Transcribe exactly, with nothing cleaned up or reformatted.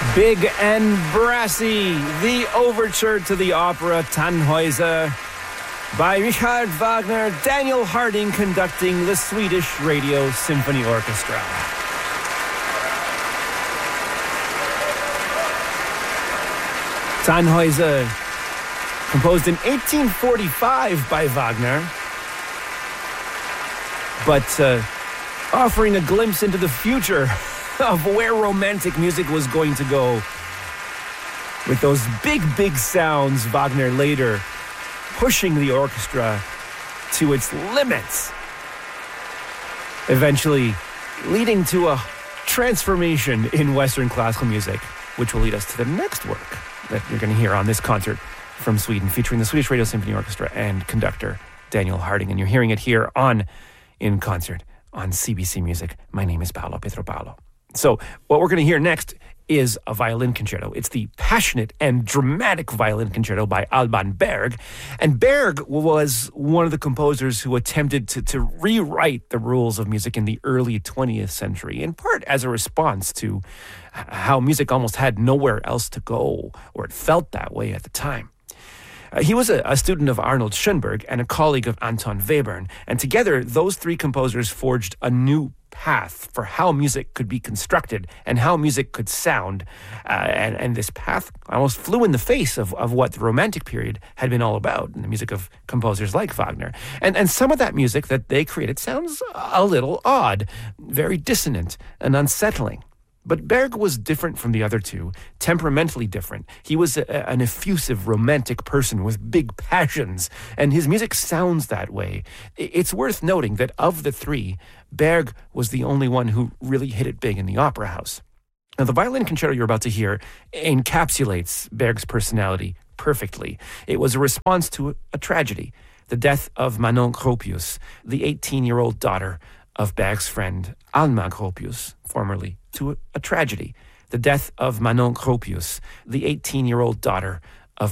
Big and brassy, the overture to the opera Tannhäuser by Richard Wagner, Daniel Harding conducting the Swedish Radio Symphony Orchestra. Tannhäuser, composed in eighteen forty-five by Wagner, but uh, offering a glimpse into the future of where romantic music was going to go. With those big, big sounds, Wagner later pushing the orchestra to its limits, eventually leading to a transformation in Western classical music, which will lead us to the next work that you're going to hear on this concert from Sweden, featuring the Swedish Radio Symphony Orchestra and conductor Daniel Harding. And you're hearing it here on In Concert on C B C Music. My name is Paolo Pietropalo. So what we're going to hear next is a violin concerto. It's the passionate and dramatic violin concerto by Alban Berg. And Berg was one of the composers who attempted to, to rewrite the rules of music in the early twentieth century, in part as a response to how music almost had nowhere else to go, or it felt that way at the time. Uh, he was a, a student of Arnold Schoenberg and a colleague of Anton Webern, and together those three composers forged a new path for how music could be constructed and how music could sound. Uh, and, and this path almost flew in the face of, of what the Romantic period had been all about, in the music of composers like Wagner. And, and some of that music that they created sounds a little odd, very dissonant and unsettling. But Berg was different from the other two, temperamentally different. He was a, an effusive, romantic person with big passions, and his music sounds that way. It's worth noting that of the three, Berg was the only one who really hit it big in the opera house. Now, the violin concerto you're about to hear encapsulates Berg's personality perfectly. It was a response to a tragedy, the death of Manon Gropius, the eighteen-year-old daughter of Berg's friend Alma Gropius, formerly to a, a tragedy, the death of Manon Gropius, the eighteen-year-old daughter